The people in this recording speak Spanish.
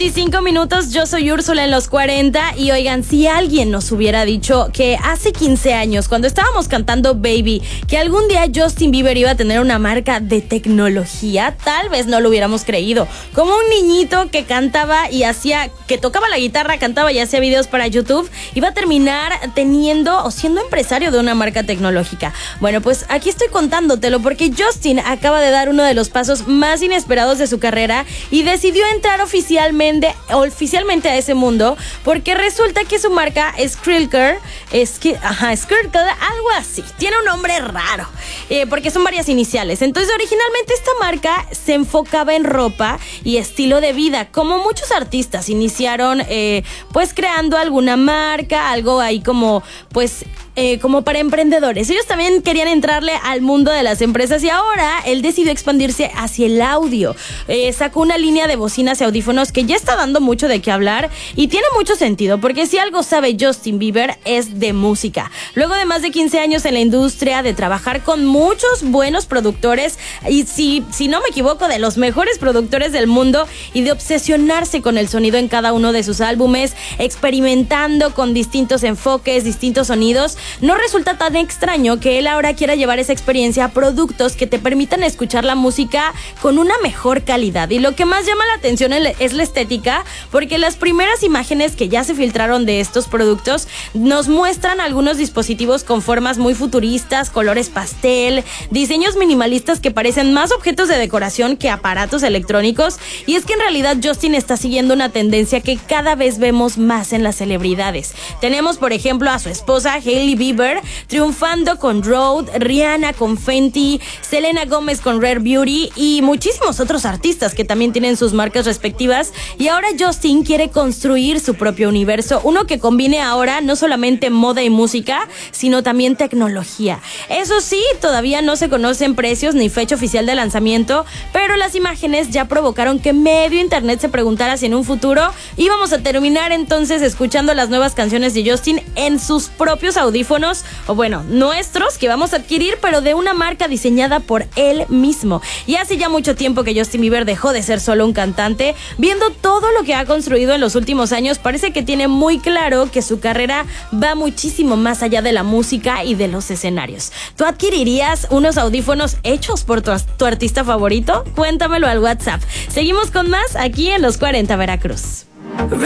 8:25. Yo soy Úrsula en los 40. Y oigan, si alguien nos hubiera dicho que hace 15 años, cuando estábamos cantando Baby, que algún día Justin Bieber iba a tener una marca de tecnología, tal vez no lo hubiéramos creído. Como un niñito que cantaba y que tocaba la guitarra, cantaba y hacía videos para YouTube, iba a terminar teniendo o siendo empresario de una marca tecnológica. Bueno, pues aquí estoy contándotelo porque Justin acaba de dar uno de los pasos más inesperados de su carrera y decidió entrar oficialmente a ese mundo porque resulta que su marca Skrillker, algo así, tiene un nombre raro, porque son varias iniciales. Entonces originalmente esta marca se enfocaba en ropa y estilo de vida, como muchos artistas iniciaron pues creando alguna marca, algo ahí como para emprendedores. Ellos también querían entrarle al mundo de las empresas y ahora él decidió expandirse hacia el audio. Sacó una línea de bocinas y audífonos que ya está dando mucho de qué hablar y tiene mucho sentido porque si algo sabe Justin Bieber es de música. Luego de más de 15 años en la industria, de trabajar con muchos buenos productores y si no me equivoco, de los mejores productores del mundo y de obsesionarse con el sonido en cada uno de sus álbumes, experimentando con distintos enfoques, distintos sonidos, no resulta tan extraño que él ahora quiera llevar esa experiencia a productos que te permitan escuchar la música con una mejor calidad. Y lo que más llama la atención es la estética, porque las primeras imágenes que ya se filtraron de estos productos nos muestran algunos dispositivos con formas muy futuristas, colores pastel, diseños minimalistas que parecen más objetos de decoración que aparatos electrónicos. Y es que en realidad Justin está siguiendo una tendencia que cada vez vemos más en las celebridades. Tenemos, por ejemplo, a su esposa Hailey Bieber triunfando con Rode, Rihanna con Fenty, Selena Gomez con Rare Beauty y muchísimos otros artistas que también tienen sus marcas respectivas. Y ahora Justin quiere construir su propio universo, uno que combine ahora no solamente moda y música, sino también tecnología. Eso sí, todavía no se conocen precios ni fecha oficial de lanzamiento, pero las imágenes ya provocaron que medio internet se preguntara si en un futuro íbamos a terminar entonces escuchando las nuevas canciones de Justin en sus propios audífonos, o bueno, nuestros que vamos a adquirir, pero de una marca diseñada por él mismo. Y hace ya mucho tiempo que Justin Bieber dejó de ser solo un cantante. Viendo todo lo que ha construido en los últimos años, parece que tiene muy claro que su carrera va muchísimo más allá de la música y de los escenarios. ¿Tú adquirirías unos audífonos hechos por tu artista favorito? Cuéntamelo al WhatsApp. Seguimos con más aquí en Los 40 Veracruz.